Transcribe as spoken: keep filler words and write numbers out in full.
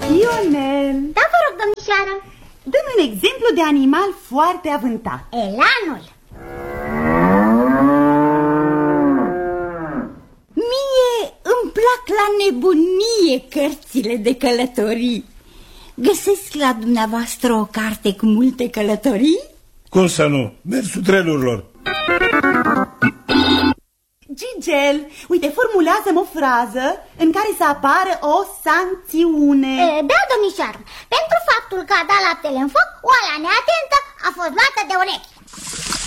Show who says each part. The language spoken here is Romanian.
Speaker 1: Ionel!
Speaker 2: Da, vă rog, domnișoară.
Speaker 1: Dă-mi un exemplu de animal foarte avântat.
Speaker 2: Elanul.
Speaker 3: Mie îmi plac la nebunie cărțile de călătorii. Găsesc la dumneavoastră o carte cu multe călătorii?
Speaker 4: Cum să nu? Mersul trenurilor.
Speaker 1: Gigel, uite, formulează-mi o frază în care să apară o sancțiune.
Speaker 2: E, da, domnișoară. Pentru faptul că a dat laptele în foc, oala neatentă a fost luată de urechi.